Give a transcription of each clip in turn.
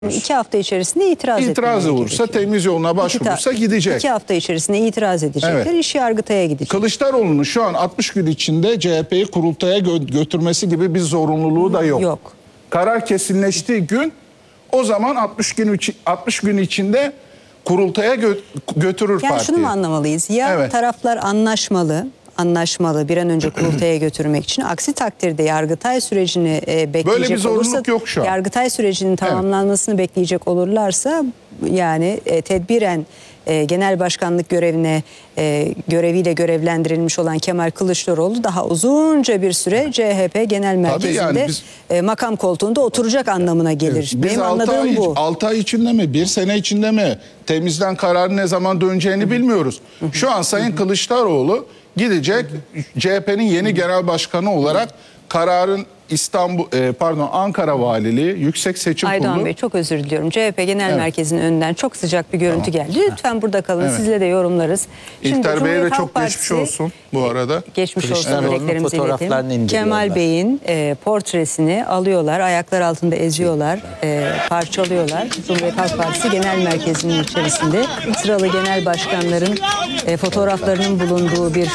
2 hafta içerisinde itiraz olursa, temiz yoluna başvurursa gidecek. 2 hafta içerisinde itiraz edecekler. Evet. İş Yargıtay'a gidecek. Kılıçdaroğlu'nun şu an 60 gün içinde CHP'yi kurultaya götürmesi gibi bir zorunluluğu da yok. Yok. Karar kesinleştiği gün, o zaman 60 gün içinde kurultaya götürür partiyi. Yani şunu mu anlamalıyız? Ya evet, taraflar anlaşmalı bir an önce kurultaya götürmek için. Aksi takdirde Yargıtay sürecini bekleyecek böyle bir zorunluluk olursa, yok şu an. Yargıtay sürecinin tamamlanmasını bekleyecek olurlarsa yani tedbiren genel başkanlık göreviyle görevlendirilmiş olan Kemal Kılıçdaroğlu daha uzunca bir süre CHP genel merkezinde makam koltuğunda oturacak anlamına gelir. Biz Benim anladığım bu. 6 ay içinde mi, 1 sene içinde mi, temizden kararın ne zaman döneceğini bilmiyoruz. Şu an Sayın Kılıçdaroğlu gidecek, CHP'nin yeni genel başkanı olarak kararın Ankara Valiliği, Yüksek Seçim Kurulu. Aydoğan Bey, çok özür diliyorum. CHP Genel Merkezi'nin önünden çok sıcak bir görüntü geldi. Lütfen burada kalın. Sizle de yorumlarız. İlter Bey'e de çok geçmiş olsun bu arada. Geçmiş olsun dileklerimizi iletelim. Kemal Bey'in portresini alıyorlar, ayaklar altında eziyorlar, parçalıyorlar. Cumhuriyet Halk Partisi Genel Merkezi'nin içerisinde sıralı genel başkanların fotoğraflarının bulunduğu bir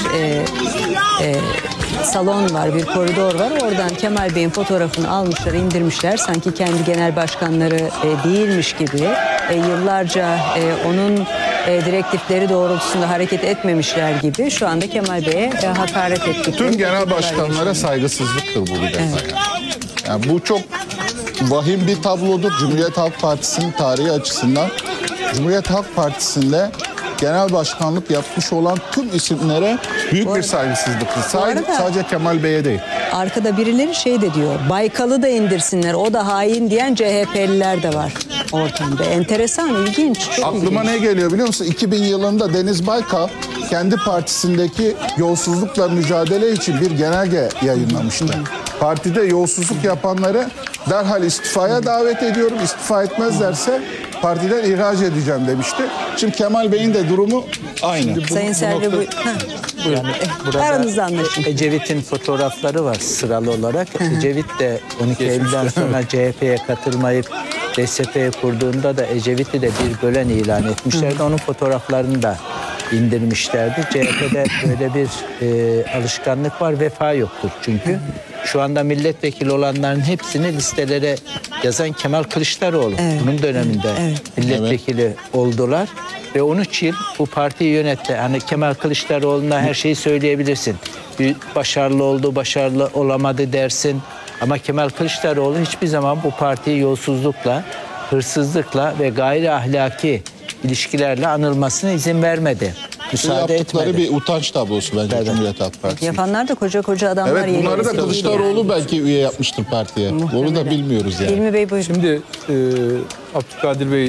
salon var, bir koridor var. Oradan Kemal Bey'in fotoğrafını almışlar, indirmişler. Sanki kendi genel başkanları değilmiş gibi. Yıllarca onun direktifleri doğrultusunda hareket etmemişler gibi. Şu anda Kemal Bey'e hakaret ettik. Tüm genel başkanlara saygısızlıktır bu bir defa. Evet. Yani bu çok vahim bir tablodur Cumhuriyet Halk Partisi'nin tarihi açısından. Cumhuriyet Halk Partisi'nde genel başkanlık yapmış olan tüm isimlere büyük bir saygısızlıktır. Sadece Kemal Bey'e değil. Arkada birileri şey de diyor, Baykal'ı da indirsinler, o da hain diyen CHP'liler de var ortamda. Enteresan, ilginç. Aklıma ne geliyor biliyor musun? 2000 yılında Deniz Baykal kendi partisindeki yolsuzlukla mücadele için bir genelge yayınlamıştı. Partide yolsuzluk yapanları derhal istifaya davet ediyorum. İstifa etmezlerse partiden ihraç edeceğim demişti. Şimdi Kemal Bey'in de durumu aynı. Sayın Selvi yani burada aranızda anlaşın. Ecevit'in fotoğrafları var sıralı olarak. Ecevit de 12 Eylül'den sonra CHP'ye katılmayıp DSP'yi kurduğunda da Ecevit'i de bir bölen ilan etmişlerdi. Onun fotoğraflarını da indirmişlerdi. CHP'de böyle bir alışkanlık var, vefa yoktur çünkü. Şu anda milletvekili olanların hepsini listelere yazan Kemal Kılıçdaroğlu. Bunun döneminde milletvekili oldular. Ve 13 yıl bu partiyi yönetti. Hani Kemal Kılıçdaroğlu'na her şeyi söyleyebilirsin. Bir başarılı oldu, başarılı olamadı dersin. Ama Kemal Kılıçdaroğlu hiçbir zaman bu partiyi yolsuzlukla, hırsızlıkla ve gayri ahlaki ilişkilerle anılmasına izin vermedi. Müsaade yaptıkları bir utanç tablosu bence Cumhuriyet Halk Partisi. Yapanlar da koca adamlar. Evet, bunları da Kılıçdaroğlu yani belki üye yapmıştır partiye. Onu da bilmiyoruz yani. İlmi Bey buyurun. Şimdi Abdülkadir Bey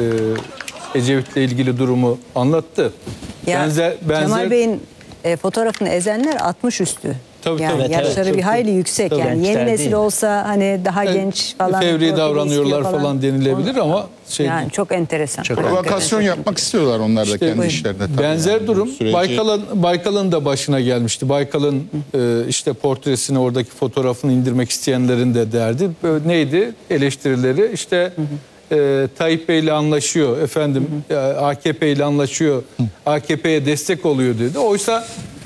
Ecevit'le ilgili durumu anlattı. Kemal Bey'in fotoğrafını ezenler 60 üstü. Tabii, yani yaşları bir hayli yüksek. Yani yeni nesil olsa hani daha genç falan. Fevri davranıyorlar falan denilebilir ama yani çok enteresan. Provokasyon yapmak istiyorlar onlar da kendi işlerinde. Tabii benzer yani. durum Baykal'ın da başına gelmişti. Baykal'ın işte portresini, oradaki fotoğrafını indirmek isteyenlerin de derdi. Neydi? Eleştirileri işte Tayyip Bey'le anlaşıyor, AKP ile anlaşıyor, AKP'ye destek oluyor dedi. Oysa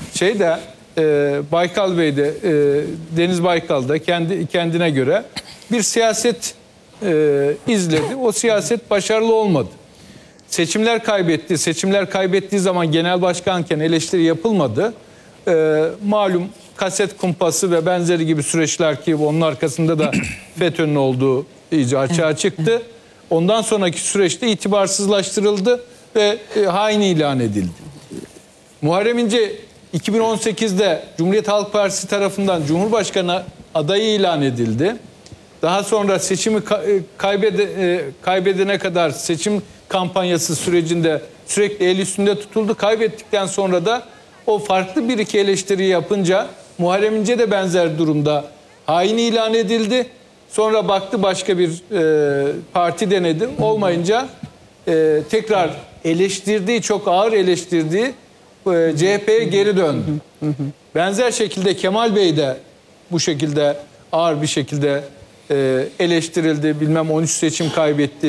Baykal Bey de Deniz Baykal da kendine göre bir siyaset izledi. O siyaset başarılı olmadı. Seçimler kaybetti. Seçimler kaybettiği zaman genel başkanken eleştiri yapılmadı. Malum kaset kumpası ve benzeri gibi süreçler ki onun arkasında da FETÖ'nün olduğu iyice açığa çıktı. Ondan sonraki süreçte itibarsızlaştırıldı ve hain ilan edildi. Muharrem İnce 2018'de Cumhuriyet Halk Partisi tarafından Cumhurbaşkanı adayı ilan edildi. Daha sonra seçimi kaybedene kadar seçim kampanyası sürecinde sürekli el üstünde tutuldu. Kaybettikten sonra da o farklı bir iki eleştiri yapınca Muharrem İnce de benzer durumda hain ilan edildi. Sonra baktı başka bir parti denedi. Olmayınca tekrar çok ağır eleştirdiği CHP'ye geri döndü. Benzer şekilde Kemal Bey de bu şekilde ağır bir şekilde eleştirildi. Bilmem 13 seçim kaybetti.